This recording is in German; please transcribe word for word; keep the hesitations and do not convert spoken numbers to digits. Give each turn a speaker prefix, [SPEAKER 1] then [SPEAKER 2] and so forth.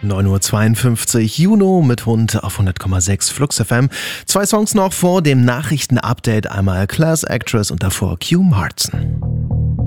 [SPEAKER 1] neun Uhr zweiundfünfzig, Juno mit Hund auf hundert Komma sechs Flux F M. Zwei Songs noch vor dem Nachrichtenupdate. Einmal Class Actress und davor Q Martin.